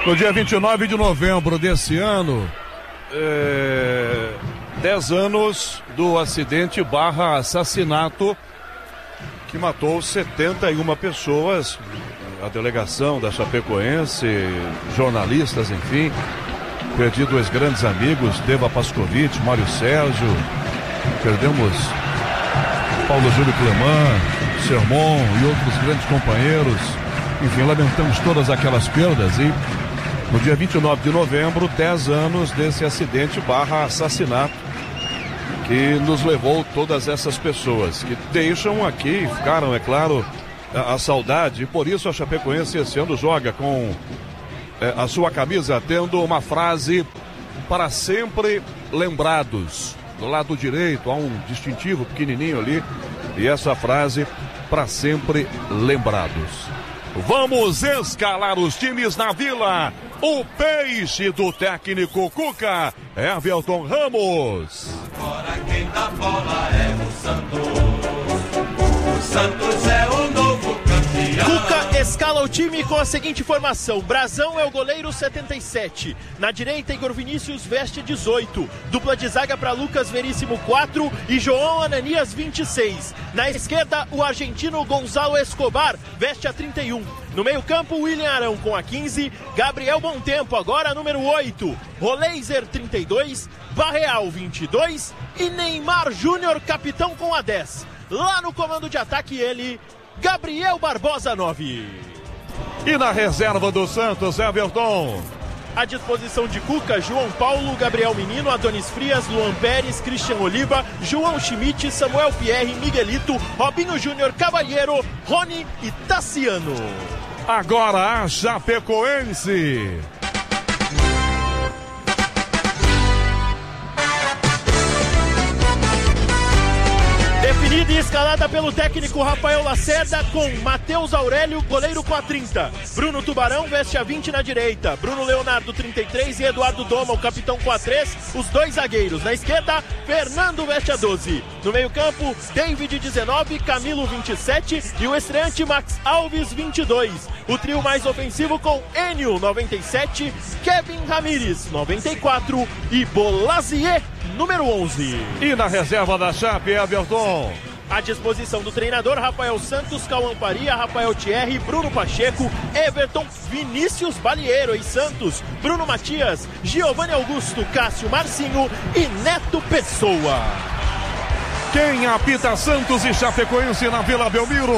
No dia 29 de novembro desse ano, 10 anos do acidente / assassinato que matou 71 pessoas, a delegação da Chapecoense, jornalistas, enfim. Perdi 2 grandes amigos, Deva Pascovitch, Mário Sérgio, perdemos Paulo Júlio Cleman, Sermon e outros grandes companheiros. Enfim, lamentamos todas aquelas perdas e no dia 29 de novembro, 10 anos desse acidente / assassinato que nos levou todas essas pessoas que deixam aqui, ficaram, é claro, a saudade, e por isso a Chapecoense esse ano joga com a sua camisa tendo uma frase: para sempre lembrados. Do lado direito há um distintivo pequenininho ali e essa frase: para sempre lembrados. Vamos escalar os times na Vila. O peixe do técnico Cuca, Everton Ramos. Agora quem dá bola é o Santos. O Santos é o novo campeão. Cuca escala o time com a seguinte formação: Brazão é o goleiro, 77. Na direita, Igor Vinícius veste 18. Dupla de zaga para Lucas Veríssimo, 4. E João Ananias, 26. Na esquerda, o argentino Gonzalo Escobar veste a 31. No meio-campo, William Arão com a 15. Gabriel Bontempo, agora número 8. Roleiser, 32. Barreal, 22. E Neymar Júnior, capitão, com a 10. Lá no comando de ataque, ele, Gabriel Barbosa, 9. E na reserva do Santos, Everton. À disposição de Cuca, João Paulo, Gabriel Menino, Adonis Frias, Luan Pérez, Christian Oliva, João Schmidt, Samuel Pierre, Miguelito, Robinho Júnior, Cavalheiro, Rony e Tassiano. Agora a Chapecoense. Definida e escalada pelo técnico Rafael Lacerda, com Matheus Aurélio, goleiro, com a 30. Bruno Tubarão veste a 20 na direita. Bruno Leonardo, 33. E Eduardo Doma, o capitão, com a 3. Os 2 zagueiros. Na esquerda, Fernando veste a 12. No meio-campo, David, 19. Camilo, 27. E o estreante Max Alves, 22. O trio mais ofensivo com Enio, 97. Kevin Ramírez, 94. E Bolazier, número 11. E na reserva da Chape, Everton. À disposição do treinador Rafael Santos, Cauã Faria, Rafael Thierry, Bruno Pacheco, Everton, Vinícius Balieiro e Santos, Bruno Matias, Giovanni Augusto, Cássio Marcinho e Neto Pessoa. Quem apita Santos e Chapecoense na Vila Belmiro?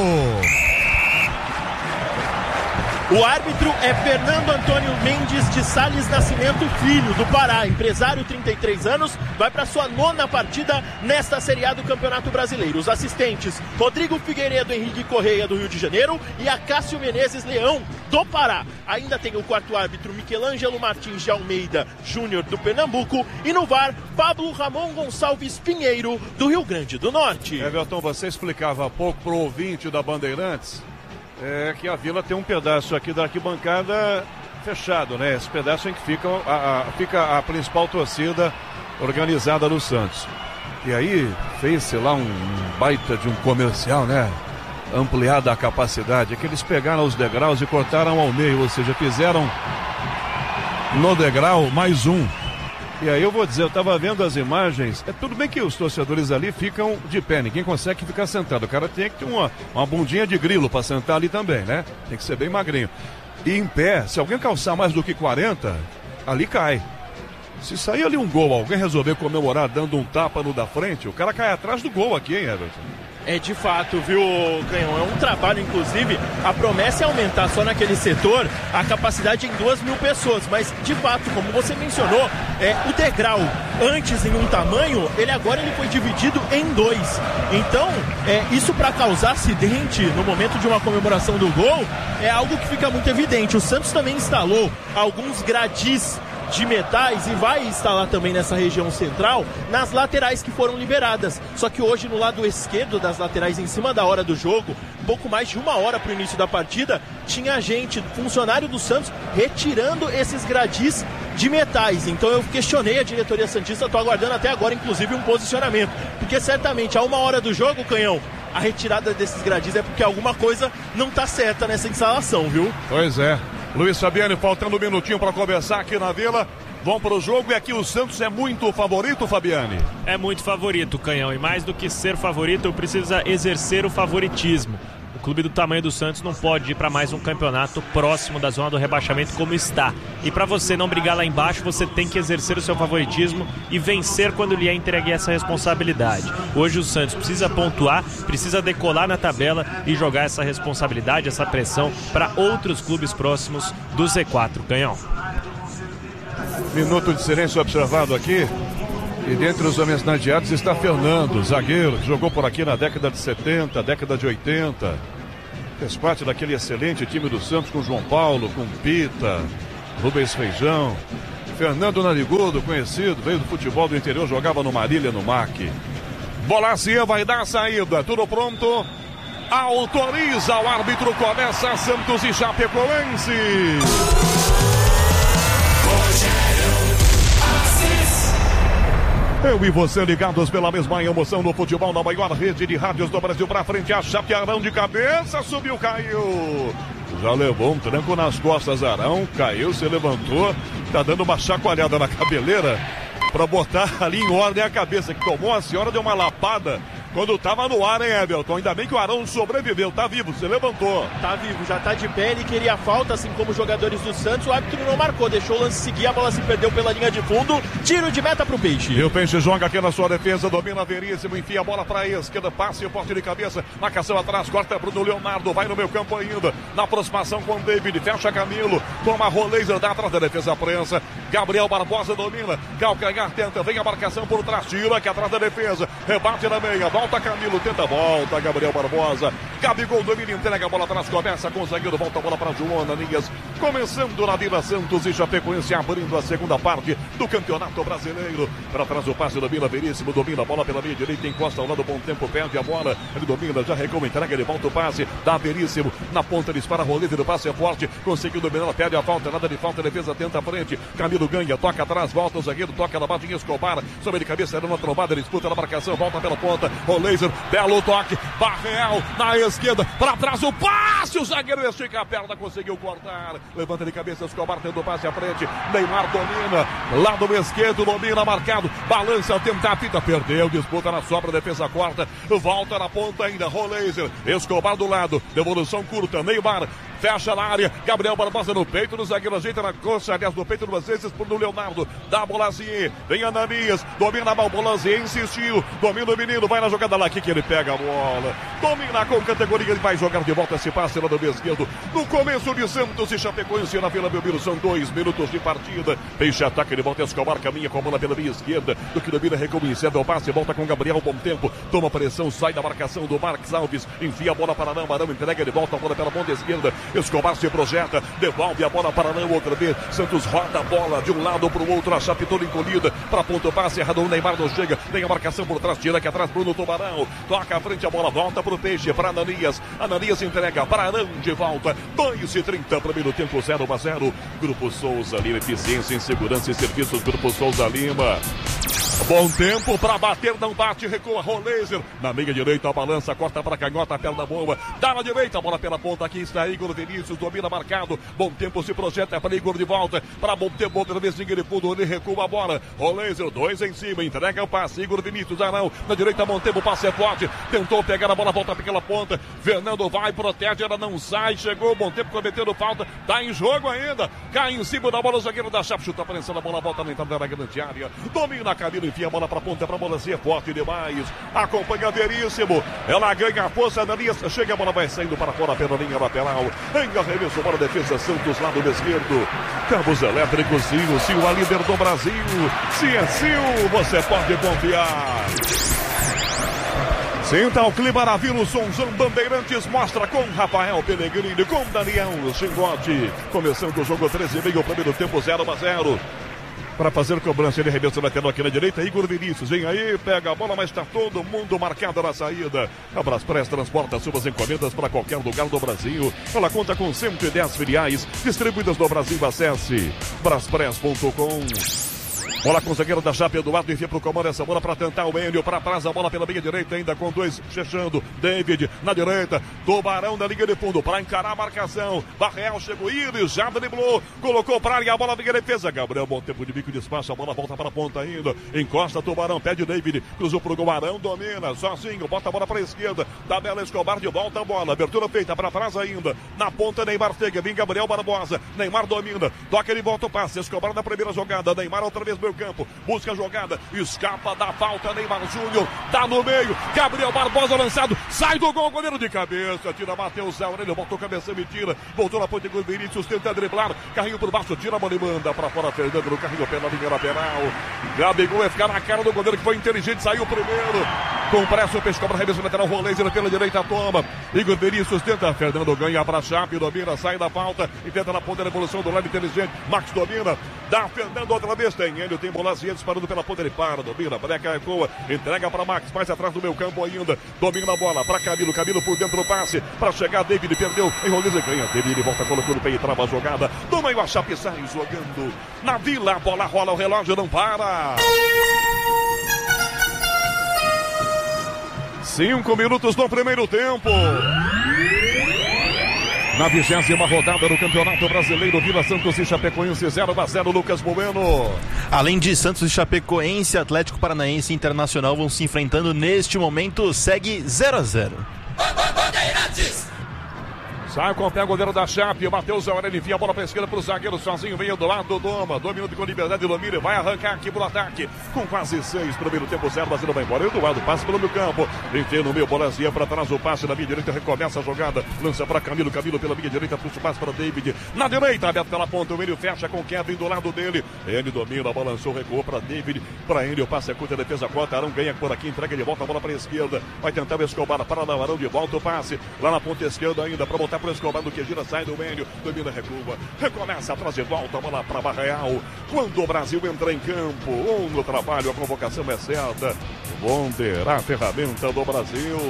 O árbitro é Fernando Antônio Mendes de Sales Nascimento Filho, do Pará, empresário, 33 anos, vai para sua 9ª partida nesta Série A do Campeonato Brasileiro. Os assistentes: Rodrigo Figueiredo Henrique Correia, do Rio de Janeiro, e Acácio Menezes Leão, do Pará. Ainda tem o 4º árbitro Michelangelo Martins de Almeida Júnior, do Pernambuco, e no VAR, Pablo Ramon Gonçalves Pinheiro, do Rio Grande do Norte. Everton, você explicava há pouco pro ouvinte da Bandeirantes que a Vila tem um pedaço aqui da arquibancada fechado, né? Esse pedaço em que fica a principal torcida organizada do Santos. E aí fez-se lá um baita de um comercial, né? Ampliada a capacidade. É que eles pegaram os degraus e cortaram ao meio, ou seja, fizeram no degrau mais um. E aí eu vou dizer, eu estava vendo as imagens, tudo bem que os torcedores ali ficam de pé, ninguém consegue ficar sentado, o cara tem que ter uma bundinha de grilo para sentar ali também, né? Tem que ser bem magrinho. E em pé, se alguém calçar mais do que 40, ali cai. Se sair ali um gol, alguém resolver comemorar dando um tapa no da frente, o cara cai atrás do gol aqui, hein, Everton? É de fato, viu, Canhão? É um trabalho, inclusive, a promessa é aumentar só naquele setor a capacidade em 2.000 pessoas, mas de fato, como você mencionou, o degrau antes em um tamanho, agora ele foi dividido em 2. Então, isso para causar acidente no momento de uma comemoração do gol é algo que fica muito evidente. O Santos também instalou alguns gradis de metais e vai instalar também nessa região central, nas laterais que foram liberadas. Só que hoje no lado esquerdo das laterais, em cima da hora do jogo, pouco mais de 1 hora para o início da partida, tinha gente, funcionário do Santos, retirando esses gradis de metais. Então eu questionei a diretoria santista, estou aguardando até agora inclusive um posicionamento, porque certamente a 1 hora do jogo, Canhão, a retirada desses gradis é porque alguma coisa não está certa nessa instalação, viu? Pois é. Luiz Fabiano, faltando um minutinho para começar aqui na Vila. Vão para o jogo e aqui o Santos é muito favorito, Fabiane? É muito favorito, Canhão. E mais do que ser favorito, precisa exercer o favoritismo. O clube do tamanho do Santos não pode ir para mais um campeonato próximo da zona do rebaixamento como está. E para você não brigar lá embaixo, você tem que exercer o seu favoritismo e vencer quando lhe é entregue essa responsabilidade. Hoje o Santos precisa pontuar, precisa decolar na tabela e jogar essa responsabilidade, essa pressão para outros clubes próximos do Z4, Canhão. Minuto de silêncio observado aqui. E dentre os homenageados está Fernando, zagueiro, que jogou por aqui na década de 70, década de 80. Fez parte daquele excelente time do Santos com João Paulo, com Pita, Rubens Feijão. Fernando Narigudo, conhecido, veio do futebol do interior, jogava no Marília, no MAC. Bolacia vai dar a saída, tudo pronto. Autoriza o árbitro, começa Santos e Chapecoense. Eu e você ligados pela mesma emoção no futebol, na maior rede de rádios do Brasil, pra frente, a Chape, Arão de cabeça, subiu, caiu. Já levou um tranco nas costas, Arão, caiu, se levantou, tá dando uma chacoalhada na cabeleira pra botar ali em ordem a cabeça, que tomou, a senhora deu uma lapada quando tava no ar, hein, Everton? Ainda bem que o Arão sobreviveu, tá vivo, se levantou. Tá vivo, já tá de pé, ele queria falta, assim como os jogadores do Santos, o árbitro não marcou, deixou o lance seguir, a bola se perdeu pela linha de fundo, tiro de meta pro Peixe. E o Peixe joga aqui na sua defesa, domina Veríssimo, enfia a bola pra esquerda, passe o porte de cabeça, marcação atrás, corta Bruno Leonardo, vai no meio campo ainda, na aproximação com o David, fecha Camilo, toma Roleiser, dá atrás da defesa, prensa, Gabriel Barbosa domina, calcanhar tenta, vem a marcação por trás, tira aqui atrás da defesa, rebate na meia, volta Camilo, tenta, volta Gabriel Barbosa, Gabigol domina, entrega a bola atrás, começa com o zagueiro, volta a bola para João Ananias, começando na Vila Santos e Chapecoense abrindo a segunda parte do Campeonato Brasileiro, para trás o passe, domina Veríssimo, domina a bola pela meia direita, encosta ao lado, bom tempo, perde a bola, ele domina, já recua, entrega, ele volta o passe, dá Veríssimo, na ponta dispara, Roleiser, o passe é forte, conseguiu dominar, perde a falta, nada de falta, defesa tenta a frente, Camilo ganha, toca atrás, volta o zagueiro, toca na base em Escobar, sobre de cabeça, era uma trombada, ele disputa na marcação, volta pela ponta, Roleiser, belo toque, Barreal na esquerda, para trás o passe, o zagueiro estica a perna, conseguiu cortar, levanta de cabeça, Escobar tendo o passe à frente, Neymar domina, lado esquerdo, domina, marcado, balança, tenta a fita, perdeu, disputa na sobra, defesa corta, volta na ponta ainda, Roleiser, Escobar do lado, devolução curta, Neymar, fecha na área, Gabriel Barbosa no peito do zagueiro, ajeita na coxa, aliás, no peito duas vezes por no Leonardo, dá Bolazier, vem Ananias, domina a mão, Bolazier insistiu, domina o menino, vai na jogada lá, aqui que ele pega a bola, domina com categoria, ele vai jogar de volta esse passe lá do meio esquerdo, no começo de Santos e Chapecoense na Vila Belmiro, são 2 minutos de partida, Peixe ataca, ele volta a Escobar, caminha com a bola pela meia esquerda, do que domina, recomeçando o passe, volta com Gabriel, bom tempo, toma pressão, sai da marcação do Marcos Alves, enfia a bola para Arão, Arão entrega, ele volta a bola pela ponta esquerda, Escobar se projeta, devolve a bola para Arão outra vez, Santos roda a bola de um lado para o outro, a Chape toda encolhida, para ponto passe, errado, o Neymar não chega, tem a marcação por trás, tira aqui atrás, Bruno Tubarão, toca à frente, a bola volta para o Peixe, para Ananias, Ananias entrega para Arão de volta, 2:30 primeiro tempo, 0-0, Grupo Souza Lima, eficiência em segurança e serviços, Grupo Souza Lima. Bom tempo para bater, não bate, recua, Roleiser, na meia direita, a balança, corta para canhota, a perna boa, dá na direita, a bola pela ponta, aqui está Igor Vinícius, domina marcado, bom tempo se projeta para Igor de volta, para bom tempo, outra vez ele fundo, ele recua a bola, Roleiser, 2 em cima, entrega o passe, Igor Vinícius, Arão, na direita, bom tempo, passe é forte, tentou pegar a bola, volta pela ponta, Fernando vai, protege, ela não sai, chegou, bom tempo, cometendo falta, tá em jogo ainda, cai em cima da bola, o zagueiro da Chape, chuta a pressão da bola, volta na entrada da grande área, domina Camilo, enfia a bola para ponta, para a bola ser forte demais, acompanha Veríssimo, ela ganha a força, Ananias, chega, a bola vai saindo para fora pela linha lateral, em arremesso para a defesa, Santos, lado esquerdo, cabos elétricos, Sil, a líder do Brasil, se é Sil, você pode confiar. Sinta o clima na Vila, o Sonzão Bandeirantes mostra com Rafael Pellegrini, com Daniel Chingote, começando o jogo 13:30, primeiro tempo, 0-0. Para fazer cobrança, ele arremessa lateral aqui na direita, Igor Vinícius, vem aí, pega a bola, mas está todo mundo marcado na saída. A Braspress transporta suas encomendas para qualquer lugar do Brasil. Ela conta com 110 filiais distribuídas no Brasil. Acesse braspress.com. Bola com o zagueiro da Chape, Eduardo, enfia pro comando essa bola para tentar o Enio, para trás, a bola pela linha direita ainda com 2 fechando, David na direita, Tubarão na linha de fundo para encarar a marcação, Barreal chegou, Iris, já driblou, colocou para área, a bola linha de defesa, Gabriel, bom tempo de bico de espaço, a bola volta para a ponta ainda, encosta Tubarão, pede David, cruzou pro gol, Arão, domina, sozinho, bota a bola para a esquerda, tabela Escobar de volta a bola, abertura feita para trás ainda, na ponta Neymar Tega, vem Gabriel Barbosa, Neymar domina, toca ele, volta o passe, Escobar na primeira jogada, Neymar outra vez meio campo, busca a jogada, escapa da falta, Neymar Júnior, tá no meio, Gabriel Barbosa lançado, sai do gol, goleiro de cabeça, tira Matheus Aurélio, botou cabeça, me tira, voltou na ponte com o Vinícius, tenta driblar, carrinho por baixo, tira a bola e manda pra fora, Fernando no carrinho pela linha lateral, Gabigol vai ficar na cara do goleiro que foi inteligente, saiu primeiro, com pressa o peixe cobra, arremesso lateral, Roleiser pela direita, toma, Igor Vinícius tenta, Fernando ganha pra Chape, domina, sai da falta e tenta na ponta da evolução do lado inteligente, Max domina, dá Fernando outra vez, tem ele, tem Bolazier disparando pela ponta, ele para, domina, Breca ecoa, entrega para Max, mais atrás do meio campo ainda, domina a bola para Camilo, Camilo por dentro do passe, para chegar David, perdeu, enroliza e ganha, David, ele volta colocando o pé e trava a jogada, do meio a Chape sai jogando, na Vila, a bola rola, o relógio não para. 5 minutos no primeiro tempo. Na 20ª rodada do Campeonato Brasileiro, Vila Santos e Chapecoense 0-0, Lucas Bueno. Além de Santos e Chapecoense, Atlético Paranaense e Internacional vão se enfrentando neste momento, segue 0-0. Sai com o pé, goleiro da Chape, o Matheus Aurélio envia a bola para a esquerda para o zagueiro sozinho, vem do lado do Doma, 2 minutos com liberdade, domina, vai arrancar aqui pro ataque, com quase 6, primeiro tempo 0, Brasil vai embora, Eduardo, passe pelo meio campo, enfia no meio, Bolazinha para trás, o passe na minha direita, recomeça a jogada, lança para Camilo, Camilo pela minha direita, puxa o passe para David, na direita, aberto pela ponta, o Enio fecha com Kevin do lado dele, ele domina, balançou, recuou para David, para Enio, passe a curta, defesa corta, Arão ganha por aqui, entrega de volta a bola para a esquerda, vai tentar o Escobar, para dar o Arão de volta, o passe, lá na ponta esquerda ainda, para botar para o Escobar do que gira, sai do Enio, domina, recua, recomeça atrás de volta, a bola para Barreal, quando o Brasil entra em campo, ou no trabalho, a convocação é certa, bom terá a ferramenta do Brasil.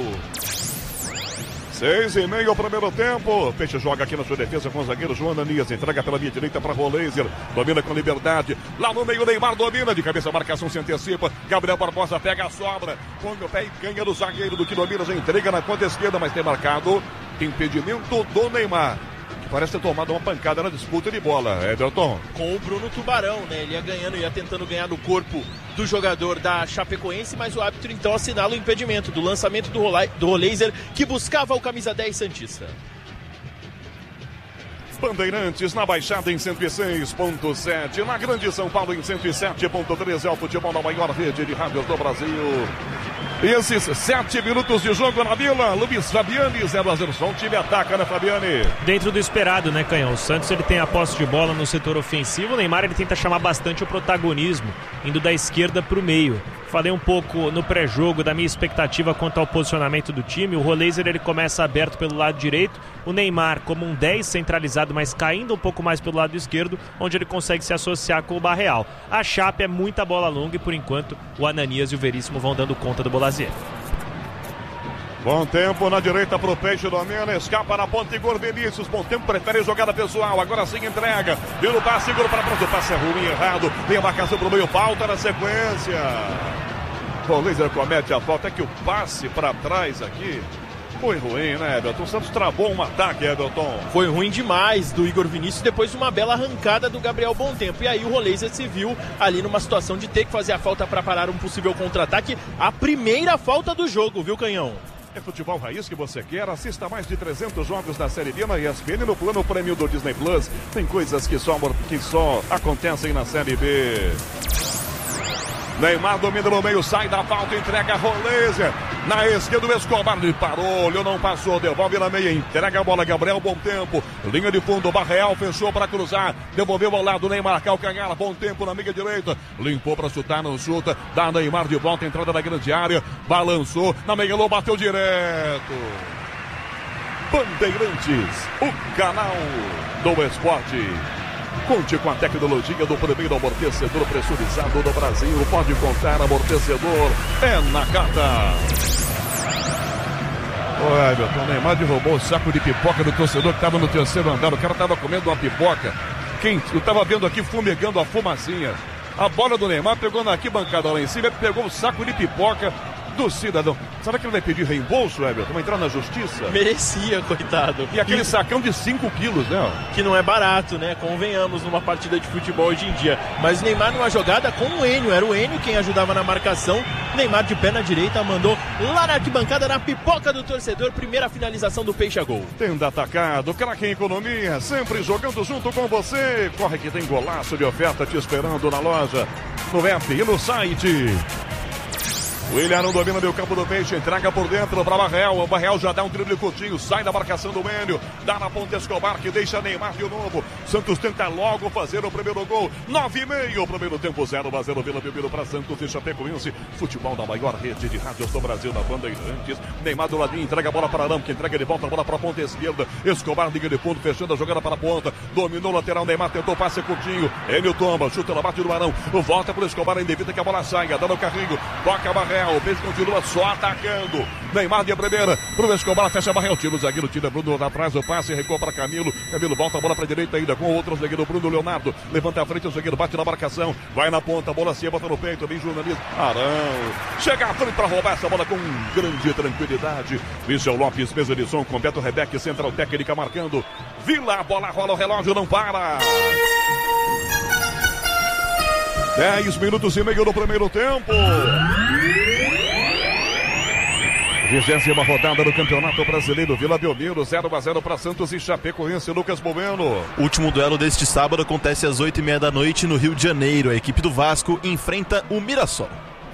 6:30 o primeiro tempo. Peixe joga aqui na sua defesa com o zagueiro João Ananias. Entrega pela minha direita para Roleiser. Domina com liberdade. Lá no meio, Neymar domina. De cabeça, a marcação se antecipa. Gabriel Barbosa pega a sobra. Põe o pé e ganha do zagueiro do que domina. Já entrega na ponta esquerda, mas tem marcado impedimento do Neymar. Parece ter tomado uma pancada na disputa de bola, Ederton. Com o Bruno Tubarão, né? Ele ia ganhando, ia tentando ganhar no corpo do jogador da Chapecoense, mas o árbitro então assinala o impedimento do lançamento do Roleiser, que buscava o camisa 10 santista. Bandeirantes na Baixada em 106.7, na Grande São Paulo em 107.3, é o futebol na maior rede de rádios do Brasil. E esses 7 minutos de jogo na Vila, Luiz Fabiani, 0-0, só o time ataca, né, Fabiani? Dentro do esperado, né, Canhão? O Santos ele tem a posse de bola no setor ofensivo, o Neymar ele tenta chamar bastante o protagonismo, indo da esquerda para o meio. Falei um pouco no pré-jogo da minha expectativa quanto ao posicionamento do time. O Roleiser ele começa aberto pelo lado direito, o Neymar como um 10 centralizado, mas caindo um pouco mais pelo lado esquerdo, onde ele consegue se associar com o Barreal. A Chape é muita bola longa e por enquanto o Ananias e o Veríssimo vão dando conta do Bolazier. Bom tempo na direita pro Peixe, domina, escapa na ponta, Igor Vinícius, bom tempo, prefere jogada pessoal, agora sim entrega, vira o passe, segura para trás, o passe é ruim, errado, tem a marcação pro meio, falta na sequência. O Laser comete a falta, é que o passe para trás aqui foi ruim, né, Everton? O Santos travou um ataque, Everton. Foi ruim demais do Igor Vinícius, depois de uma bela arrancada do Gabriel Bom Tempo. E aí o Roleiser se viu ali numa situação de ter que fazer a falta para parar um possível contra-ataque. A primeira falta do jogo, viu, Canhão? É futebol raiz que você quer? Assista mais de 300 jogos da Série B na ESPN no plano prêmio do Disney Plus. Tem coisas que só acontecem na Série B. Neymar domina no meio, sai da falta, entrega a Roleiser. Na esquerda o Escobar, ele parou, olhou, não passou, devolve na meia, entrega a bola, Gabriel, bom tempo. Linha de fundo, Barreal fechou para cruzar, devolveu ao lado, Neymar, calcanhar, bom tempo na meia direita. Limpou para chutar, não chuta, dá Neymar de volta, entrada na grande área, balançou, na meia, bateu direto. Bandeirantes, o canal do esporte. Conte com a tecnologia do primeiro amortecedor pressurizado do Brasil. Pode contar, amortecedor é na Cata. Olha, Everton, Neymar derrubou o saco de pipoca do torcedor que estava no terceiro andar. O cara estava comendo uma pipoca quente. Eu estava vendo aqui fumegando a fumacinha. A bola do Neymar pegou na arquibancada lá em cima, pegou o saco de pipoca do cidadão. Será que ele vai pedir reembolso, Everton? Vai entrar na justiça? Merecia, coitado. E aquele sacão de 5 quilos, né? Que não é barato, né? Convenhamos, numa partida de futebol hoje em dia. Mas o Neymar numa jogada com o Enio. Era o Enio quem ajudava na marcação. Neymar de pé na direita mandou lá na arquibancada, na pipoca do torcedor. Primeira finalização do Peixe a gol. Tenda Atacado, craque em economia, sempre jogando junto com você. Corre que tem golaço de oferta te esperando na loja, no app e no site. O Ilharão domina meio campo do Peixe, entrega por dentro para Barreal. O Barreal já dá um drible curtinho, sai da marcação do Enio, dá na ponta Escobar, que deixa Neymar de novo. Santos tenta logo fazer o primeiro gol. 9:30, primeiro tempo, 0-0 Vila Belmiro para Santos e Chapecoense. Futebol da maior rede de rádios do Brasil, na Bandeirantes. Neymar do ladinho, entrega a bola para Arão, que entrega de volta a bola para a ponta esquerda. Escobar liga de fundo, fechando a jogada para a ponta. Dominou o lateral, Neymar tentou passe curtinho. Enio toma, chuta na bate do Arão. Volta para o Escobar, ainda evita que a bola saia, dá no carrinho, toca a Barreal. O Peixe continua só atacando. Neymar de primeira pro Escobar, fecha a Barreal, tira o zagueiro, tira Bruno lá atrás, o passe, recua para Camilo. Camilo volta a bola para a direita ainda com o outro zagueiro, Bruno Leonardo. Levanta a frente, o zagueiro bate na marcação, vai na ponta, a bola se bota no peito, vem jornalista. Arão chega à frente para roubar essa bola com grande tranquilidade. Michel Lopes, mesa de som com Beto Rebeck, central técnica marcando. Vila, a bola rola, o relógio não para. 10 minutos e meio no primeiro tempo. 20ª rodada do Campeonato Brasileiro. Vila Belmiro, 0-0 para Santos e Chapecoense. Lucas Bueno. O último duelo deste sábado acontece às 8:30 da noite no Rio de Janeiro. A equipe do Vasco enfrenta o Mirassol.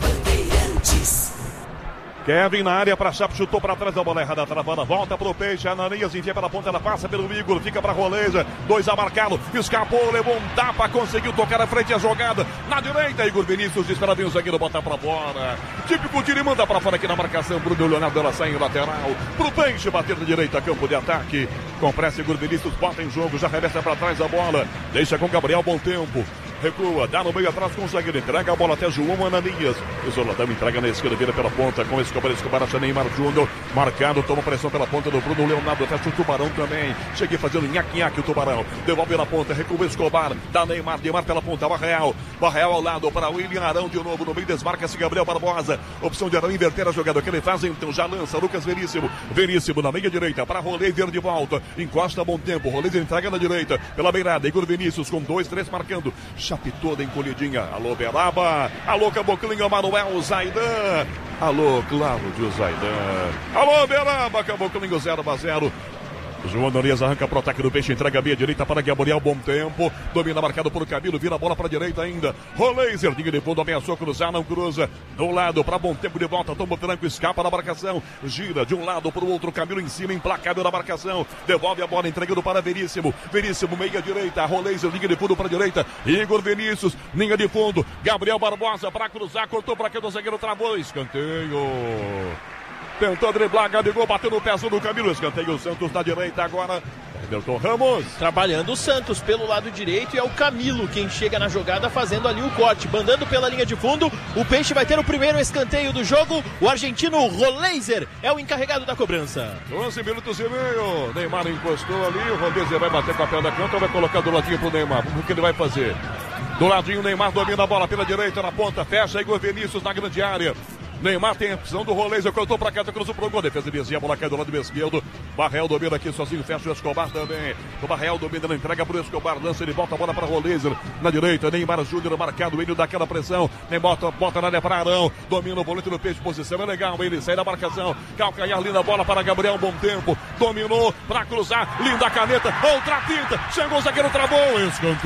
Kevin na área para Chape, chutou para trás da bola errada, travada, volta pro Peixe, Ananias enfia pela ponta, ela passa pelo Igor, fica para Roleza, 2 a marcá-lo, escapou, levou um tapa, conseguiu tocar à frente a jogada, na direita, Igor Vinícius, espera bem o zagueiro, bota para fora, típico tiro e manda para fora aqui na marcação, Bruno Leonardo, ela sai em lateral, pro Peixe, bater na direita, campo de ataque, com pressa, Igor Vinícius, bota em jogo, já revesta para trás a bola, deixa com Gabriel, bom tempo. Recua, dá no meio atrás com o zagueiro, entrega a bola até João Ananias. Isoladão, entrega na esquerda, vira pela ponta com Escobar, acha Neymar Júnior. Marcado, toma pressão pela ponta do Bruno Leonardo, fecha o Tubarão também. Cheguei fazendo nhaque-nhaque o Tubarão. Devolve na ponta, recua Escobar, dá Neymar pela ponta, Barreal ao lado para William Arão de novo, no meio desmarca-se Gabriel Barbosa. Opção de Arão inverter a jogada que ele faz, então já lança Lucas Veríssimo na meia direita para Roleiser de volta. Encosta a bom tempo, Roleiser entrega na direita, pela beirada, Igor Vinícius com 2-3 marcando. Chape toda encolhidinha. Alô, Beraba. Alô, Caboclinho, Manuel Zaidan. Alô, Cláudio Zaidan. Alô, Beraba, Caboclinho, 0-0. João Ananias arranca pro ataque do Peixe, entrega a meia direita para Gabriel, bom tempo, domina marcado por Camilo, vira a bola para a direita ainda, Roleiser, linha de fundo, ameaçou cruzar, não cruza, do lado para bom tempo de volta, toma o tranco, escapa da marcação, gira de um lado para o outro, Camilo em cima, implacável na marcação, devolve a bola, entregando para Veríssimo, meia direita, Roleiser, linha de fundo para a direita, Igor Vinícius, linha de fundo, Gabriel Barbosa para cruzar, cortou para cá do zagueiro, travou, escanteio. Tentou driblar, Gabigol, bateu no pezinho do Camilo, escanteio o Santos na direita agora. Everton Ramos. Trabalhando o Santos pelo lado direito e é o Camilo quem chega na jogada fazendo ali o corte, mandando pela linha de fundo. O Peixe vai ter o primeiro escanteio do jogo. O argentino Roleiser é o encarregado da cobrança. 11 minutos e meio. Neymar encostou ali. O Roleiser vai bater com a perna da canto ou vai colocar do ladinho pro Neymar? O que ele vai fazer? Do ladinho, Neymar domina a bola pela direita na ponta. Fecha Igor Vinícius na grande área. Neymar tem a opção do Roleiser, cortou pra cá, cruzou pro gol, defesa desvia, a bola cai do lado esquerdo, Barreal domina aqui sozinho, fecha o Escobar também, o Barreal domina, não entrega pro Escobar, lança, ele volta a bola pra Roleiser, na direita, Neymar Júnior marcado, ele dá aquela pressão, Neymar bota na área para Arão, domina o volante no Peixe, posição é legal, ele sai da marcação, calcanhar, linda bola para Gabriel, bom tempo, dominou pra cruzar, linda caneta, outra tinta, chegou o zagueiro, travou,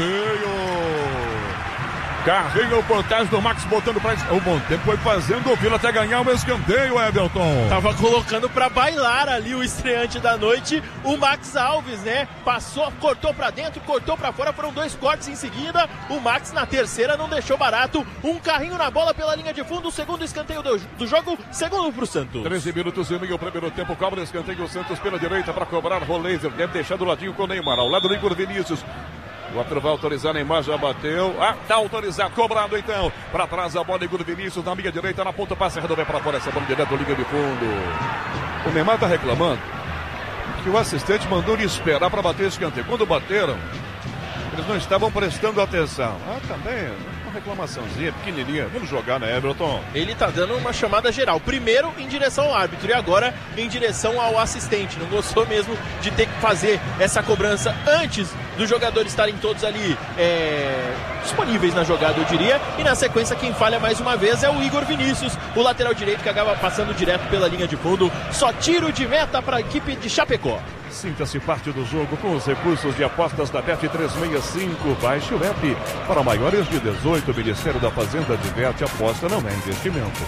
escanteio. Carrinho por trás do Max botando pra... O bom tempo foi fazendo o Vila até ganhar o escanteio, Everton. Tava colocando pra bailar ali o estreante da noite, o Max Alves, né? Passou, cortou pra dentro, cortou pra fora, foram 2 cortes em seguida. O Max na terceira não deixou barato. Um carrinho na bola pela linha de fundo, o segundo escanteio do jogo, segundo pro Santos. 13 minutos e meio, o primeiro tempo, cobra o escanteio, o Santos pela direita pra cobrar, Roleiser, deve deixar do ladinho com o Neymar, ao lado do Igor Vinícius. O outro vai autorizar, Neymar já bateu. Tá autorizado, cobrado então. Pra trás a bola, Igor Vinícius na minha direita, na ponta, passa, resolve para fora essa bola direto, liga de fundo. O Neymar tá reclamando que o assistente mandou ele esperar pra bater esse escanteio. Quando bateram, eles não estavam prestando atenção. Também, uma reclamaçãozinha pequenininha. Vamos jogar, né, Everton? Ele tá dando uma chamada geral. Primeiro em direção ao árbitro e agora em direção ao assistente. Não gostou mesmo de ter que fazer essa cobrança antes dos jogadores estarem todos ali disponíveis na jogada, eu diria. E na sequência quem falha mais uma vez é o Igor Vinícius, o lateral direito que acaba passando direto pela linha de fundo. Só tiro de meta para a equipe de Chapecó. Sinta-se parte do jogo com os recursos de apostas da Bet365. Baixe o app. Para maiores de 18, o Ministério da Fazenda adverte: aposta não é investimento.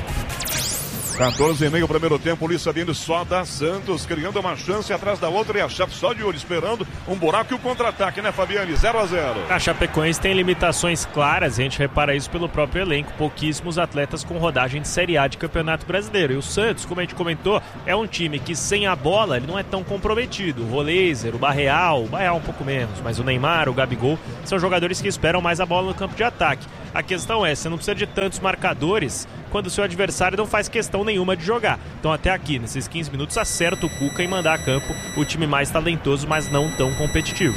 14,5 primeiro tempo, Luiz Sabino só dá Santos, criando uma chance atrás da outra e a Chape só de olho, esperando um buraco e o contra-ataque, né, Fabiane? 0-0. A Chapecoense tem limitações claras, a gente repara isso pelo próprio elenco, pouquíssimos atletas com rodagem de Série A de Campeonato Brasileiro. E o Santos, como a gente comentou, é um time que sem a bola ele não é tão comprometido. O Roleiser, o Barreal um pouco menos, mas o Neymar, o Gabigol, são jogadores que esperam mais a bola no campo de ataque. A questão é, você não precisa de tantos marcadores quando o seu adversário não faz questão nenhuma de jogar. Então até aqui, nesses 15 minutos, acerta o Cuca em mandar a campo o time mais talentoso, mas não tão competitivo.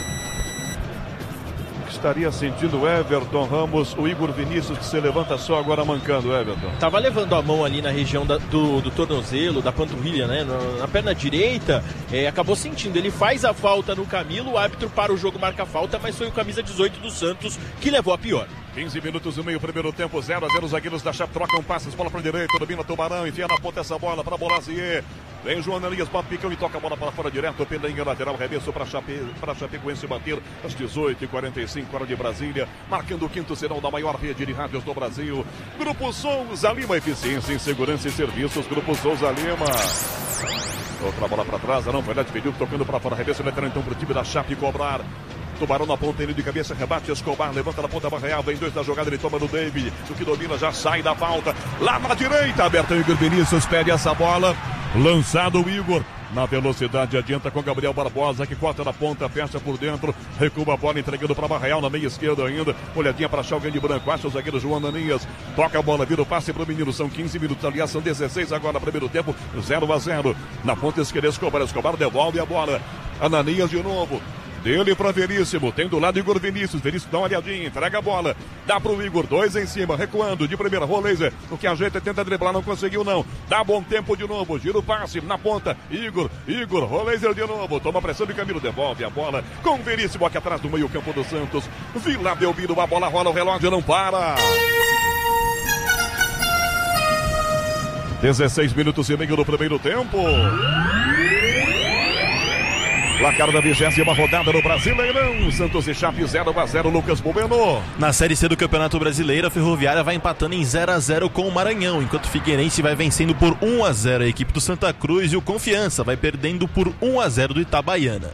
Estaria sentindo o Everton Ramos, o Igor Vinícius, que se levanta só agora mancando, Everton. Tava levando a mão ali na região do tornozelo, da panturrilha, né? Na perna direita, acabou sentindo. Ele faz a falta no Camilo, o árbitro para o jogo, marca a falta, mas foi o camisa 18 do Santos que levou a pior. 15 minutos e meio, primeiro tempo, 0-0, os zagueiros da Chape trocam passes, bola para a direita, domina Tubarão, enfia na ponta essa bola para Bolazier. Vem João Ananias, bate picão e toca a bola para fora direto, pela linha lateral, remesso para Chapecoense bater às 18h45, hora de Brasília, marcando o quinto sinal da maior rede de rádios do Brasil. Grupo Souza Lima, eficiência em segurança e serviços, Grupo Souza Lima. Outra bola para trás, não vai lá, despediu, tocando para fora, remesso lateral então para o time da Chape cobrar. Tubarão na ponta, ele de cabeça, rebate, Escobar, levanta na ponta, Barreal, vem dois da jogada, ele toma no David, o que domina já sai da falta, lá na direita, aberto o Igor Vinícius, pede essa bola, lançado o Igor, na velocidade, adianta com Gabriel Barbosa, que corta na ponta, fecha por dentro, recua a bola, entregando para Barreal, na meia esquerda ainda, olhadinha para achar alguém de branco, acha o zagueiro João Ananias, toca a bola, vira o passe para o menino, são 15 minutos, aliás, são 16 agora, primeiro tempo, 0-0, na ponta esquerda, Escobar devolve a bola, Ananias de novo, dele para Veríssimo, tem do lado Igor Vinícius, Veríssimo dá uma olhadinha, entrega a bola, dá pro Igor, dois em cima, recuando, de primeira, Roleiser, o que ajeita, tenta driblar, não conseguiu não, dá bom tempo de novo, gira o passe, na ponta, Igor, Roleiser de novo, toma pressão de Camilo, devolve a bola, com Veríssimo aqui atrás do meio campo do Santos, Vila Belmiro, a bola rola, o relógio não para. 16 minutos e meio do primeiro tempo. Placar da 20ª rodada no Brasileirão. Santos e Chape 0-0, Lucas Bumeno. Na Série C do Campeonato Brasileiro, a Ferroviária vai empatando em 0-0 com o Maranhão, enquanto o Figueirense vai vencendo por 1-0 a equipe do Santa Cruz e o Confiança vai perdendo por 1-0 do Itabaiana.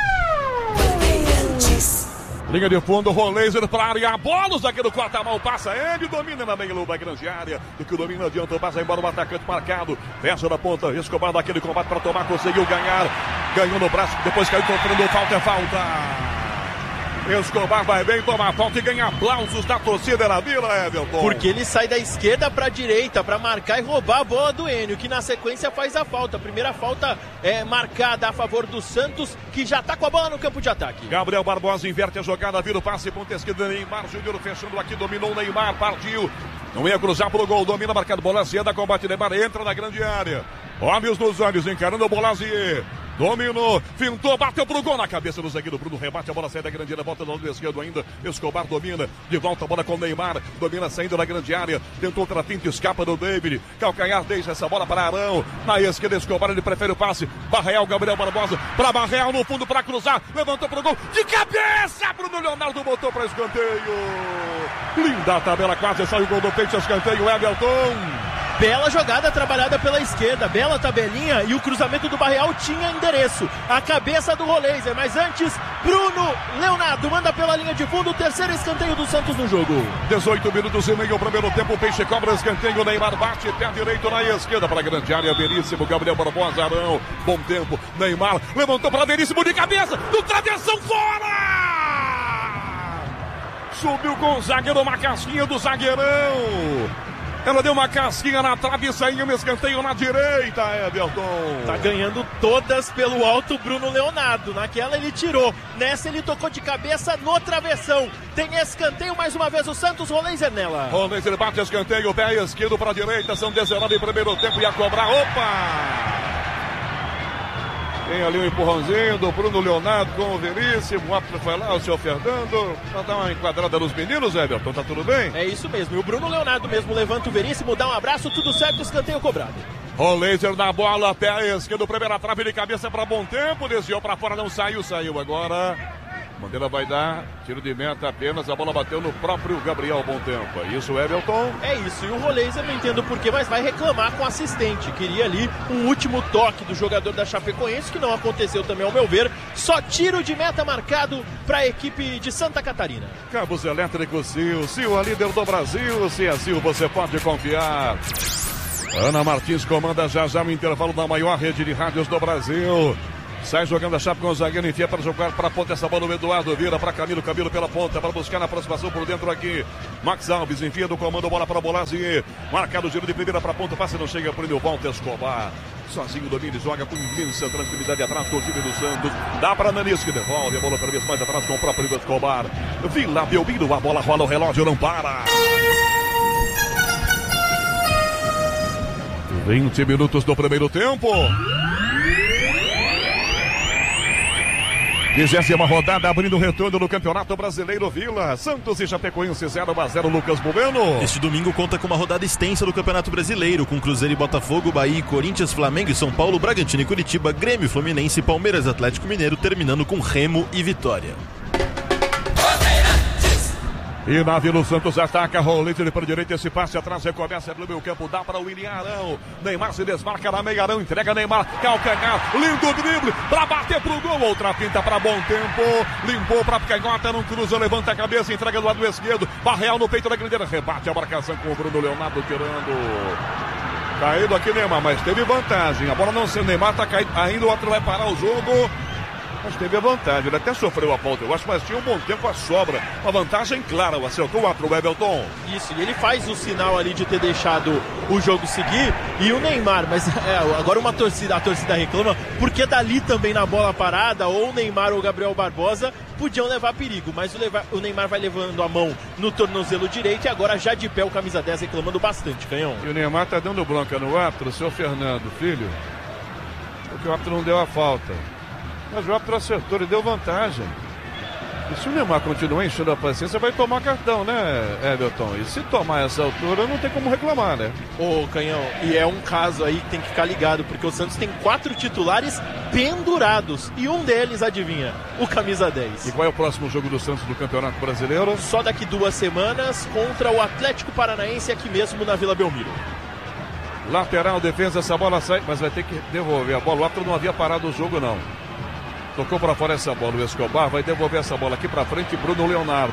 Linha de fundo, Roleiser para a área, a bola, o zagueiro corta a mão, passa ele, domina na meia luba, grande área, do que o domina adianta, passa embora o atacante marcado, fecha na ponta, Escobar daquele combate para tomar, conseguiu ganhar, ganhou no braço, depois caiu sofrendo falta, é falta. Escobar vai bem, toma a falta e ganha aplausos da torcida da Vila, Everton. Porque ele sai da esquerda para a direita para marcar e roubar a bola do Enio, que na sequência faz a falta. A primeira falta é marcada a favor do Santos, que já está com a bola no campo de ataque. Gabriel Barbosa inverte a jogada, vira o passe, ponta esquerda, Neymar Júnior fechando aqui, dominou o Neymar, partiu. Não ia cruzar pro gol, domina, marcado, Bolazier, combate Neymar, entra na grande área. Olhos nos olhos, encarando o Bolazier. Dominou, fintou, bateu pro gol na cabeça do zagueiro Bruno, rebate, a bola sai da grande área, volta no lado esquerdo ainda, Escobar domina, de volta a bola com o Neymar, domina saindo da grande área, tentou outra finta, escapa do David, calcanhar, deixa essa bola para Arão, na esquerda Escobar, ele prefere o passe, Barreal, Gabriel Barbosa, para Barreal no fundo para cruzar, levantou pro gol, de cabeça, Bruno Leonardo botou para escanteio, linda a tabela, quase saiu o gol do Peixe, escanteio, Everton. Bela jogada trabalhada pela esquerda, bela tabelinha e o cruzamento do Barreal tinha endereço. A cabeça do Roleiser, mas antes, Bruno Leonardo manda pela linha de fundo, o terceiro escanteio do Santos no jogo. 18 minutos e meio, o primeiro tempo, o Peixe cobra escanteio, Neymar bate, pé direito na esquerda para a grande área, Veríssimo, Gabriel Barbosa, Arão, bom tempo, Neymar levantou para Veríssimo de cabeça, do travessão fora! Subiu com o zagueiro, uma casquinha do zagueirão. Ela deu uma casquinha na trave e saiu um escanteio na direita, Everton. Tá ganhando todas pelo alto Bruno Leonardo. Naquela ele tirou, nessa ele tocou de cabeça no travessão. Tem escanteio mais uma vez o Santos, Roleiser nela. Roleiser bate escanteio, pé esquerdo para a direita, são 19 em primeiro tempo e a cobrar. Opa! Tem ali um empurrãozinho do Bruno Leonardo com o Veríssimo. O árbitro foi lá, o senhor Fernando, para dar uma enquadrada nos meninos, Everton. Tá tudo bem? É isso mesmo. E o Bruno Leonardo mesmo levanta o Veríssimo, dá um abraço, tudo certo, escanteio cobrado. Roleiser na bola, pé esquerdo, primeira trave de cabeça para Bom Tempo. Desviou para fora, não saiu, saiu agora. Bandeira vai dar, tiro de meta apenas, a bola bateu no próprio Gabriel Bom Tempo. É isso, Everton? É isso, e o Roleiser não entendo porquê, mas vai reclamar com o assistente. Queria ali um último toque do jogador da Chapecoense, que não aconteceu também ao meu ver. Só tiro de meta marcado para a equipe de Santa Catarina. Cabos elétricos Sil, Sil, a líder do Brasil. Se é Sil, você pode confiar. Ana Martins comanda já o intervalo da maior rede de rádios do Brasil. Sai jogando a chapa com o zagueiro, enfia para jogar para a ponta essa bola. O Eduardo vira para Camilo pela ponta para buscar na aproximação por dentro aqui. Max Alves enfia do comando, bola para Bolazzi. Marcado o giro de primeira para a ponta, passe não chega, prende o Walter Escobar. Sozinho domina e joga com imensa tranquilidade atrás do time do Santos. Dá para Nanis que devolve a bola outra vez mais atrás com o próprio Escobar. Vila Belmiro, a bola rola, o relógio não para. 20 minutos do primeiro tempo. 20ª rodada, abrindo o retorno no Campeonato Brasileiro. Vila, Santos e Chapecoense 0-0, Lucas Buveno. Este domingo conta com uma rodada extensa do Campeonato Brasileiro, com Cruzeiro e Botafogo, Bahia, Corinthians, Flamengo e São Paulo, Bragantino e Curitiba, Grêmio, Fluminense, Palmeiras, Atlético Mineiro, terminando com Remo e Vitória. E na Vila Santos ataca, Roleiser para a direita, esse passe atrás, recomeça pelo meio campo, dá para o William Arão. Neymar se desmarca na meia, Arão entrega Neymar, calcanhar, lindo drible, para bater pro gol, outra pinta para Bom Tempo, limpou para canhota, não cruza, levanta a cabeça, entrega do lado esquerdo, Barreal no peito da grandeira, rebate a marcação com o Bruno Leonardo tirando. Caído aqui Neymar, mas teve vantagem, a bola não sendo Neymar, tá caído, ainda o outro vai parar o jogo. Mas teve a vantagem, ele até sofreu a falta, eu acho, mas tinha um bom tempo a sobra. Uma vantagem clara, acertou o outro, o Everton. Isso, e ele faz o sinal ali de ter deixado o jogo seguir. E o Neymar, mas agora a torcida reclama, porque dali também na bola parada, ou o Neymar ou o Gabriel Barbosa podiam levar perigo. Mas o Neymar vai levando a mão no tornozelo direito e agora já de pé o camisa 10 reclamando bastante, Canhão. E o Neymar tá dando bronca no árbitro, seu Fernando, filho, porque o árbitro não deu a falta. Mas o árbitro acertou, ele deu vantagem. E se o Neymar continuar enchendo a paciência, vai tomar cartão, né, Everton? E se tomar essa altura, não tem como reclamar, né? Ô, Canhão, e é um caso aí que tem que ficar ligado, porque o Santos tem 4 titulares pendurados. E um deles, adivinha, o camisa 10. E qual é o próximo jogo do Santos do Campeonato Brasileiro? Só daqui 2 semanas, contra o Atlético Paranaense, aqui mesmo na Vila Belmiro. Lateral, defesa, essa bola sai, mas vai ter que devolver a bola. O árbitro não havia parado o jogo, não. Tocou para fora essa bola, o Escobar vai devolver essa bola aqui para frente, Bruno Leonardo.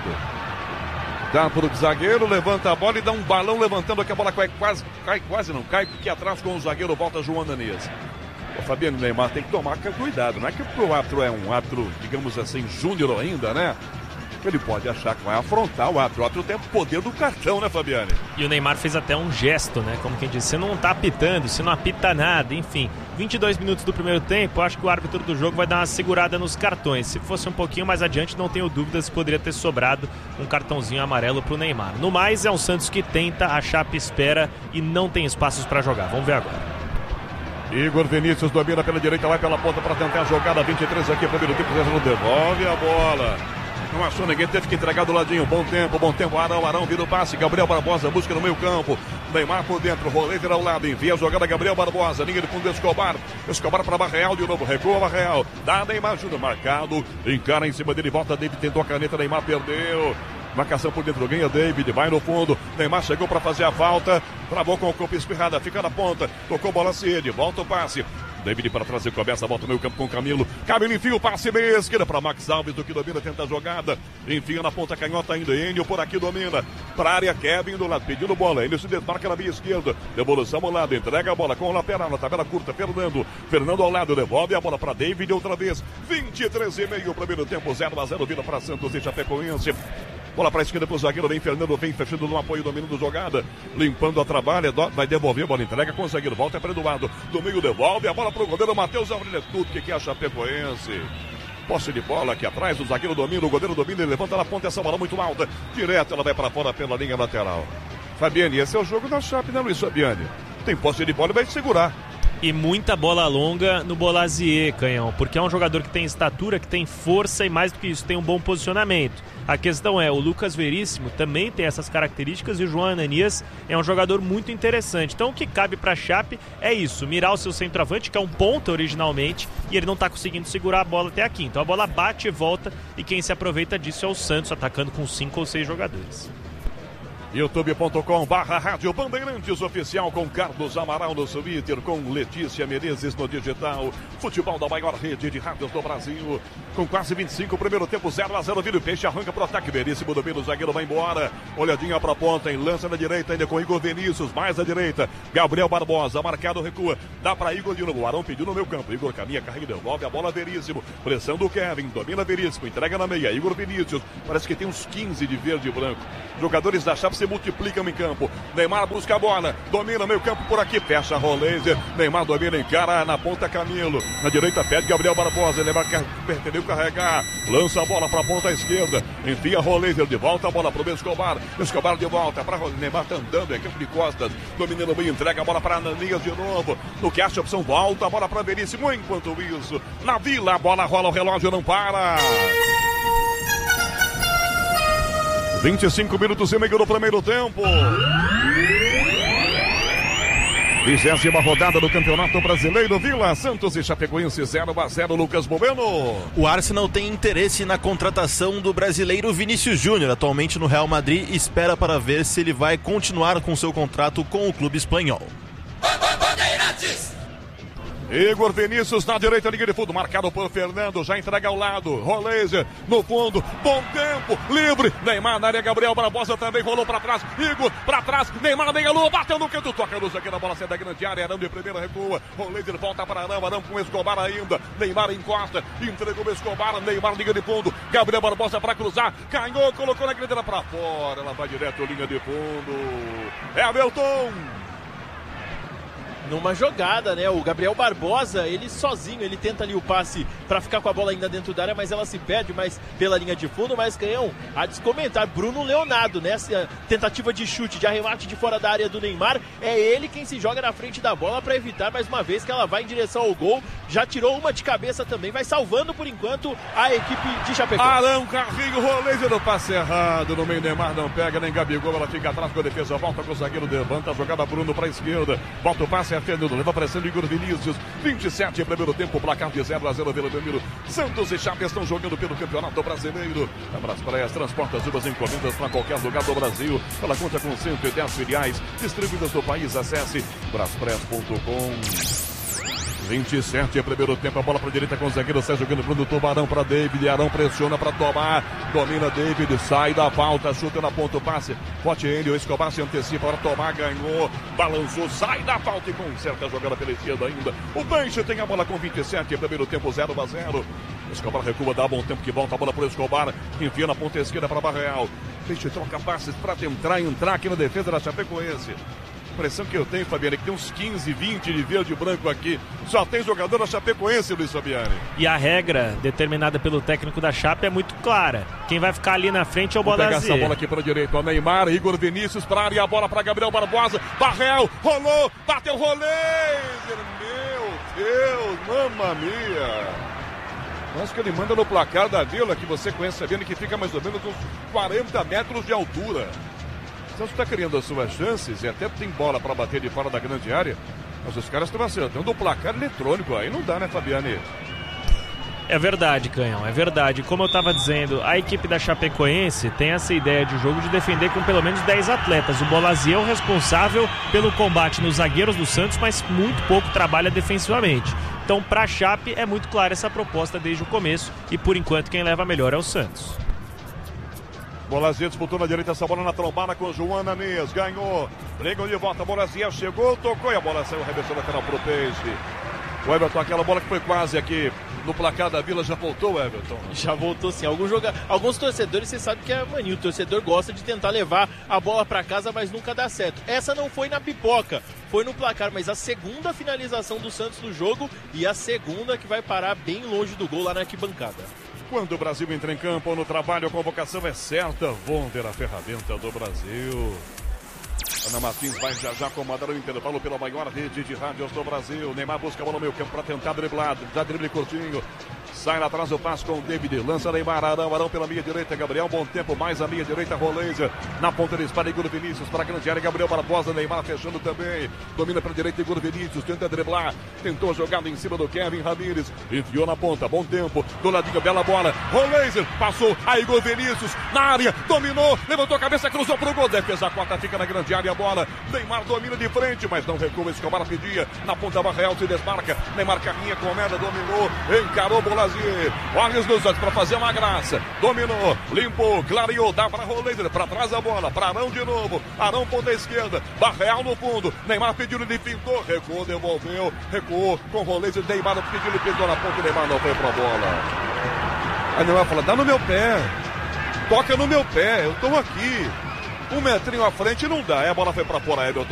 Dá para o zagueiro, levanta a bola e dá um balão levantando aqui, a bola cai aqui atrás com o zagueiro, volta João Ananias. O Fabiano Neymar tem que tomar cuidado, não é que o árbitro é um árbitro, digamos assim, júnior ainda, né? Ele pode achar que vai afrontar o árbitro. O árbitro tem o poder do cartão, né, Fabiane? E o Neymar fez até um gesto, né? Como quem disse, você não tá apitando, você não apita nada, enfim. 22 minutos do primeiro tempo, acho que o árbitro do jogo vai dar uma segurada nos cartões. Se fosse um pouquinho mais adiante, não tenho dúvidas, poderia ter sobrado um cartãozinho amarelo pro Neymar. No mais, é um Santos que tenta, a Chape espera e não tem espaços para jogar. Vamos ver agora. Igor Vinícius domina pela direita, vai pela ponta para tentar a jogada. 23 aqui, primeiro tempo, devolve a bola. Não achou ninguém, teve que entregar do ladinho. Bom tempo, Arão vira o passe. Gabriel Barbosa busca no meio campo. Neymar por dentro, Roleiser ao lado. Envia a jogada, Gabriel Barbosa. Linha de fundo, Escobar para Barreal de novo. Recua Barreal. Dá Neymar, ajuda marcado. Encara em cima dele, volta David, tentou a caneta. Neymar perdeu. Marcação por dentro, ganha David, vai no fundo. Neymar chegou para fazer a falta. Travou com o corpo espirrada, fica na ponta. Tocou bola Ciede, volta o passe. David para trás e começa, volta no meio campo com Camilo. Camilo enfia o passe meia esquerda para Max Alves, do que domina, tenta a jogada. Enfia na ponta canhota ainda. Enio por aqui domina. Para a área, Kevin do lado, pedindo bola. Enio se desmarca na via esquerda. Devolução ao lado, entrega a bola com o lateral na tabela curta. Fernando ao lado, devolve a bola para David outra vez. 23,5 primeiro tempo, 0-0, Vila para Santos e Chapecoense. Bola para a esquerda pro zagueiro, vem Fernando, vem fechando no apoio, domínio jogada, limpando a trabalha, vai devolver, bola entrega com o zagueiro, volta para Eduardo, do meio devolve, a bola pro goleiro Matheus Aurélio, tudo que é a Chapecoense. Posse de bola aqui atrás, o zagueiro domina, o goleiro domina, ele levanta na ponta, essa bola muito alta, direto, ela vai para fora pela linha lateral. Fabiane, esse é o jogo da Chape, né, Luiz Fabiane? Tem posse de bola e vai segurar. E muita bola longa no Bolazier, Canhão, porque é um jogador que tem estatura, que tem força e mais do que isso, tem um bom posicionamento. A questão é, o Lucas Veríssimo também tem essas características e o João Ananias é um jogador muito interessante. Então o que cabe para a Chape é isso, mirar o seu centroavante, que é um ponta originalmente, e ele não está conseguindo segurar a bola até aqui. Então a bola bate e volta, e quem se aproveita disso é o Santos, atacando com 5 ou 6 jogadores. youtube.com/Rádio Bandeirantes Oficial, com Carlos Amaral no Twitter, com Letícia Menezes no digital. Futebol da maior rede de rádios do Brasil. Com quase 25, primeiro tempo 0-0. Vira o Peixe, arranca pro ataque. Veríssimo domina, o zagueiro vai embora. Olhadinha pra ponta, em lança na direita, ainda com Igor Vinícius, mais à direita. Gabriel Barbosa, marcado, recua. Dá pra Igor de novo. O Arão pediu no meio campo. Igor caminha, carrega, devolve a bola. Veríssimo. Pressão do Kevin, domina Veríssimo, entrega na meia. Igor Vinícius, parece que tem uns 15 de verde e branco. Jogadores da Chape se multiplicam em campo. Neymar busca a bola, domina meio campo por aqui, fecha Roleiser. Neymar domina, encara na ponta Camilo. Na direita pede Gabriel Barbosa. Neymar pretendeu carregar, lança a bola para a ponta esquerda. Enfia Roleiser de volta, a bola para o Escobar. Escobar de volta para Neymar, tá andando, é campo de costas. Dominando bem, entrega a bola para Ananias de novo. No que acha a opção, volta a bola para Veríssimo. Enquanto isso, na Vila, a bola rola, o relógio não para. 25 minutos e meio do primeiro tempo. 20ª rodada do Campeonato Brasileiro. Vila, Santos e Chapecoense 0-0. Lucas Bobeno. O Arsenal tem interesse na contratação do brasileiro Vinícius Júnior, atualmente no Real Madrid, e espera para ver se ele vai continuar com seu contrato com o clube espanhol. Igor Vinícius na direita, linha de fundo, marcado por Fernando, já entrega ao lado, Roleiser no fundo, bom tempo, livre, Neymar na área, Gabriel Barbosa também rolou para trás, Igor para trás, Neymar meia lua, bateu no canto, toca a luz aqui na bola, sai da grande área, Arão de primeira recua, Roleiser volta para Arão com Escobar ainda, Neymar encosta, entregou o Escobar, Neymar liga de fundo, Gabriel Barbosa para cruzar, canhou, colocou na grande para fora, ela vai direto, linha de fundo, é Hamilton. Numa jogada, né? O Gabriel Barbosa, ele sozinho, ele tenta ali o passe para ficar com a bola ainda dentro da área, mas ela se perde mais pela linha de fundo. Mas, Canhão, a descomentar, Bruno Leonardo, nessa tentativa de chute, de arremate de fora da área do Neymar, é ele quem se joga na frente da bola para evitar mais uma vez que ela vai em direção ao gol. Já tirou uma de cabeça também, vai salvando por enquanto a equipe de Chapecoense. Arão, carrinho, Roleiser no passe errado, no meio Neymar não pega, nem Gabigol, ela fica atrás com a defesa, volta com o zagueiro, levanta a jogada Bruno para a esquerda, volta o passe, Fernando, leva pressão de Igor Vinícius, 27 em primeiro tempo, placar de 0-0, Vila Belmiro. Santos e Chape estão jogando pelo Campeonato Brasileiro. A Braspraias transporta as uvas encomendas para qualquer lugar do Brasil. Ela conta com 110 filiais distribuídas no país. Acesse braspraias.com. 27 em primeiro tempo, a bola para a direita com o zagueiro, sai jogando Bruno, Tubarão para David, Arão pressiona para tomar, domina David, sai da falta, chuta na ponta, o passe, bote ele, o Escobar se antecipa para tomar, ganhou, balançou, sai da falta e conserta a jogada pela esquerda ainda. O Peixe tem a bola com 27 em primeiro tempo, 0-0. Escobar recua, dá bom tempo que volta a bola para o Escobar, enfia na ponta esquerda para Barreal. Peixe troca passes para tentar entrar aqui na defesa da Chapecoense. A impressão que eu tenho, Fabiane, é que tem uns 15, 20 de verde e branco aqui. Só tem jogador da Chapecoense, Luiz Fabiane. E a regra determinada pelo técnico da Chape é muito clara. Quem vai ficar ali na frente é o Bolazier. Vou pegar essa bola aqui para a direita. O Neymar, Igor Vinícius para a área. A bola para Gabriel Barbosa. Barrel, rolou, bateu, Roleiser. Meu Deus, mamma mia. Acho que ele manda no placar da Vila, que você conhece, Fabiane, que fica mais ou menos uns 40 metros de altura. Santos está criando as suas chances e até tem bola para bater de fora da grande área, mas os caras estão acertando o placar eletrônico, aí não dá, né, Fabiane? É verdade, Canhão, é verdade. Como eu estava dizendo, a equipe da Chapecoense tem essa ideia de jogo de defender com pelo menos 10 atletas. O Bolazier é o responsável pelo combate nos zagueiros do Santos, mas muito pouco trabalha defensivamente. Então, para a Chape, é muito clara essa proposta desde o começo e, por enquanto, quem leva melhor é o Santos. Bolazier disputou na direita essa bola na trombada com o João Ananias, ganhou, brigam de volta, Bolazier chegou, tocou e a bola saiu, arremessou lateral pro Peixe. O Everton, aquela bola que foi quase aqui no placar da Vila, já voltou, Everton? Já voltou sim. Alguns torcedores, você sabe que é mania. O torcedor gosta de tentar levar a bola para casa, mas nunca dá certo. Essa não foi na pipoca, foi no placar, mas a segunda finalização do Santos no jogo e a segunda que vai parar bem longe do gol lá na arquibancada. Quando o Brasil entra em campo no trabalho, a convocação é certa. Wonder, a ferramenta do Brasil. Ana Martins vai já comandar o intervalo pela maior rede de rádios do Brasil. Neymar busca a bola no meio campo para tentar driblar. Já drible curtinho. Sai lá atrás o passe com o David. Lança Neymar, Arão pela meia direita. Gabriel, bom tempo. Mais a meia direita, Rolência. Na ponta ele dispara Igor Vinícius para a grande área. Gabriel Barbosa, Neymar fechando também. Domina para a direita, Igor Vinícius. Tenta driblar. Tentou jogada em cima do Kevin Ramírez. Enfiou na ponta, bom tempo. Do ladinho, bela bola. Rolência passou a Igor Vinícius na área. Dominou, levantou a cabeça, cruzou para o gol. Defesa quarta, fica na grande área a bola. Neymar domina de frente, mas não recua. Escobar pedia. Na ponta, Barreal se desmarca. Neymar caminha com a merda, dominou. Encarou Bolazier. Olhos nos olhos para fazer uma graça. Dominou, limpou, clareou, dá para Rolência. Para trás a bola, para Arão de novo. Arão ponta esquerda, Barreal no fundo. Neymar pediu, ele pintou, recuou, devolveu, recuou com Rolência. Neymar pediu, ele pintou na ponta. Neymar não foi para a bola. Aí Neymar fala: dá no meu pé, toca no meu pé, eu estou aqui. Um metrinho à frente não dá. A bola foi para fora, Everton.